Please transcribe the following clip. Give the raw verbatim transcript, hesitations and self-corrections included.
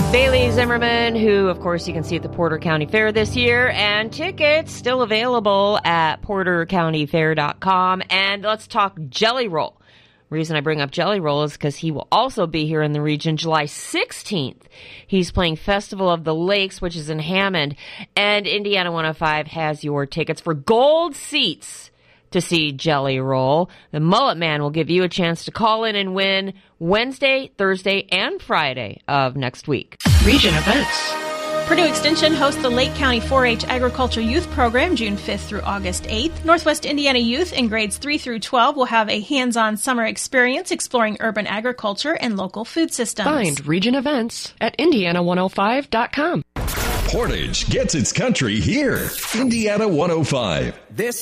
Bailey Zimmerman, who, of course, you can see at the Porter County Fair this year, and tickets still available at porter county fair dot com. And let's talk Jelly Roll. Reason I bring up Jelly Roll is because he will also be here in the region July sixteenth. He's playing Festival of the Lakes, which is in Hammond, and Indiana one oh five has your tickets for gold seats to see Jelly Roll. The Mullet Man will give you a chance to call in and win Wednesday, Thursday, and Friday of next week. Region events. Purdue Extension hosts the Lake County four H Agriculture Youth Program June fifth through August eighth. Northwest Indiana youth in grades three through twelve will have a hands-on summer experience exploring urban agriculture and local food systems. Find region events at indiana one oh five dot com. Portage gets its country here. Indiana one oh five. This